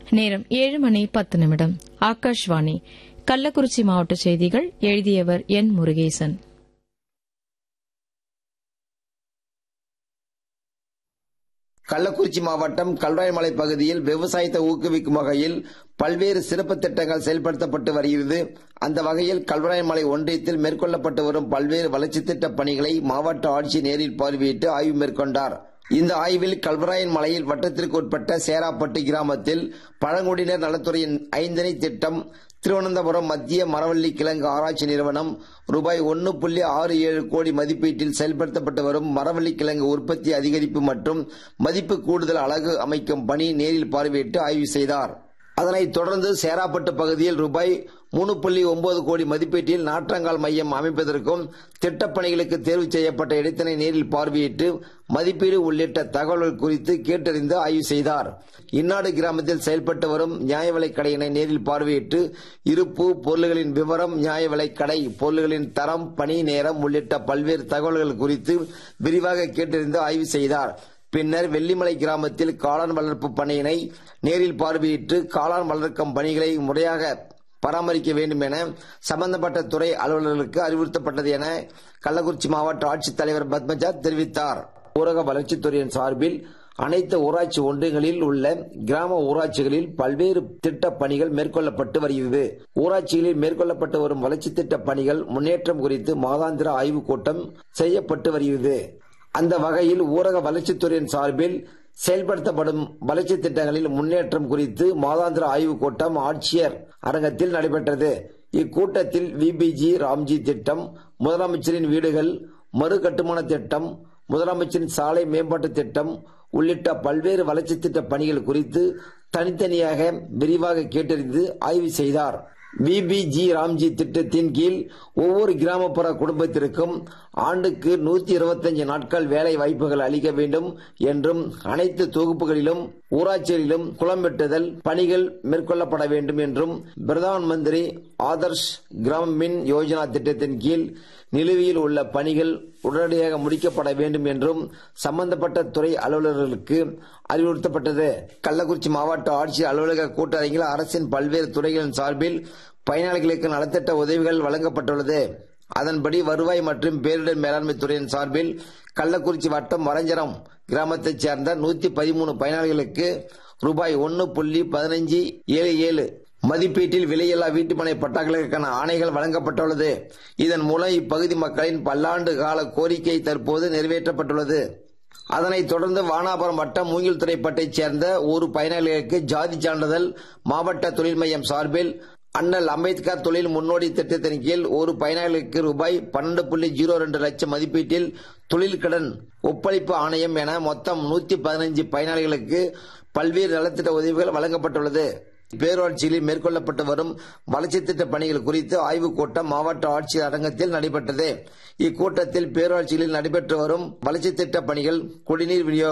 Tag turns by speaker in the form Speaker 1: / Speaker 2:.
Speaker 1: நேரம் 7:10. ஆகாஷ்வாணி கள்ளக்குறிச்சி மாவட்ட செய்திகள். எழுதியவர் என். முருகேசன்.
Speaker 2: கள்ளக்குறிச்சி மாவட்டம் கல்வராயமலை பகுதியில் விவசாயத்தை ஊக்குவிக்கும் வகையில் பல்வேறு சிறப்பு திட்டங்கள் செயல்படுத்தப்பட்டு வருகிறது. அந்த வகையில் கல்வராயமலை ஒன்றியத்தில் மேற்கொள்ளப்பட்டு வரும் பல்வேறு வளர்ச்சித் திட்டப் பணிகளை மாவட்ட ஆட்சியர் நேரில் பார்வையிட்டு ஆய்வு மேற்கொண்டார். இந்த ஆய்வில் கல்வராயன் மலையில் வட்டத்திற்கு உட்பட்ட சேராப்பட்டு கிராமத்தில் பழங்குடியினர் நலத்துறையின் 5 அணை திட்டம், திருவனந்தபுரம் மத்திய மரவள்ளி கிழங்கு ஆராய்ச்சி நிறுவனம் ரூபாய் 1.67 கோடி மதிப்பீட்டில் செயல்படுத்தப்பட்டு வரும் மரவள்ளி கிழங்கு உற்பத்தி அதிகரிப்பு மற்றும் மதிப்பு கூடுதல் அலகு அமைக்கும் பணி நேரில் பார்வையிட்டு ஆய்வு செய்தார். அதனைத் தொடர்ந்து சேராப்பட்டு பகுதியில் ரூபாய் 3.9 கோடி மதிப்பீட்டில் நாற்றங்கால் மையம் அமைப்பதற்கும் திட்டப்பணிகளுக்கு தேர்வு செய்யப்பட்ட இடத்தினை நேரில் பார்வையிட்டு மதிப்பீடு உள்ளிட்ட தகவல்கள் குறித்து கேட்டறிந்து ஆய்வு செய்தார். இந்நாடு கிராமத்தில் செயல்பட்டு வரும் நியாய விலைக் கடையினை நேரில் பார்வையிட்டு இருப்பு, பொருள்களின் விவரம், நியாய விலைக் கடை பொருள்களின் தரம், பணி நேரம் உள்ளிட்ட பல்வேறு தகவல்கள் குறித்து விரிவாக கேட்டறிந்து ஆய்வு செய்தார். பின்னர் வெள்ளிமலை கிராமத்தில் காளான் வளர்ப்பு பணியினை நேரில் பார்வையிட்டு காளான் வளர்க்கும் பணிகளை முறையாக பராமரிக்க வேண்டும் என சம்பந்தப்பட்ட துறை அலுவலர்களுக்கு அறிவுறுத்தப்பட்டது என கள்ளக்குறிச்சி மாவட்ட ஆட்சித்தலைவர் பத்மஜா தெரிவித்தார். ஊரக வளர்ச்சித்துறையின் சார்பில் அனைத்து ஊராட்சி ஒன்றியங்களில் உள்ள கிராம ஊராட்சிகளில் பல்வேறு திட்டப் பணிகள் மேற்கொள்ளப்பட்டு வருகிறது. ஊராட்சிகளில் மேற்கொள்ளப்பட்டு வரும் வளர்ச்சி திட்டப் பணிகள் முன்னேற்றம் குறித்து மாதாந்திர ஆய்வுக் கூட்டம் செய்யப்பட்டு வருகிறது. அந்த வகையில் ஊரக வளர்ச்சித்துறையின் சார்பில் செயல்படுத்தப்படும் வளர்ச்சி திட்டங்களில் முன்னேற்றம் குறித்து மாதாந்திர ஆய்வுக் கூட்டம் ஆட்சியர் அரங்கத்தில் நடைபெற்றது. இக்கூட்டத்தில் விபிஜி ராம்ஜி திட்டம், முதலமைச்சரின் வீடுகள் மறு கட்டுமான திட்டம், முதலமைச்சரின் சாலை மேம்பாட்டு திட்டம் உள்ளிட்ட பல்வேறு வளர்ச்சி திட்ட பணிகள் குறித்து தனித்தனியாக விரிவாக கேட்டறிந்து ஆய்வு செய்தார். விபிஜி ராம்ஜி திட்டத்தின் கீழ் ஒவ்வொரு கிராமப்புற குடும்பத்திற்கும் ஆண்டுக்கு 125 நாட்கள் வேலை வாய்ப்புகள் அளிக்க வேண்டும் என்றும், அனைத்து தொகுப்புகளிலும் ஊராட்சிகளிலும் குளம் வெட்டுதல் பணிகள் மேற்கொள்ளப்பட வேண்டும் என்றும், பிரதான் மந்திரி ஆதர்ஷ் கிராம் மின் யோஜனா திட்டத்தின் கீழ் நிலுவையில் உள்ள பணிகள் உடனடியாக முடிக்கப்பட வேண்டும் என்றும் சம்பந்தப்பட்ட துறை அலுவலர்களுக்கு அறிவுறுத்தப்பட்டது. கள்ளக்குறிச்சி மாவட்ட ஆட்சியர் அலுவலக கூட்டரங்கில் அரசின் பல்வேறு துறைகளின் சார்பில் பயனாளிகளுக்கு நலத்திட்ட உதவிகள் வழங்கப்பட்டுள்ளது. அதன்படி வருவாய் மற்றும் பேரிடர் மேலாண்மை துறையின் சார்பில் கள்ளக்குறிச்சி வட்டம் வரஞ்சரம் கிராமத்தைச் சேர்ந்த 113 பயனாளிகளுக்கு ரூபாய் 1.1577 மதிப்பீட்டில் விலையில்லா வீட்டுமனை பட்டாக்களுக்கான ஆணைகள் வழங்கப்பட்டுள்ளது. இதன் மூலம் இப்பகுதி மக்களின் பல்லாண்டு கால கோரிக்கை தற்போது நிறைவேற்றப்பட்டுள்ளது. அதனைத் தொடர்ந்து வானாபுரம் வட்டம் மூங்கில்துறைப்பட்டைச் சேர்ந்த ஒரு பயனாளிகளுக்கு ஜாதி சான்றிதழ் மாவட்ட தொழில் மையம் சார்பில் அண்ணல் அம்பேத்கர் தொழில் முன்னோடி திட்டத்தின் கீழ் ஒரு பயனாளிகளுக்கு ரூபாய் 12.02 லட்சம் மதிப்பீட்டில் தொழில் கடன் ஒப்பளிப்பு ஆணையம் என மொத்தம் 115 பயனாளிகளுக்கு பல்வேறு நலத்திட்ட உதவிகள் வழங்கப்பட்டுள்ளது. பேரூராட்சிகளில் மேற்கொள்ளப்பட்டு வரும் வளர்ச்சி திட்ட பணிகள் குறித்து ஆய்வுக் கூட்டம் மாவட்ட ஆட்சியர் அரங்கத்தில் நடைபெற்றது. இக்கூட்டத்தில் பேரூராட்சிகளில் நடைபெற்று வரும் வளர்ச்சி திட்ட பணிகள், குடிநீர் விநியோகம்,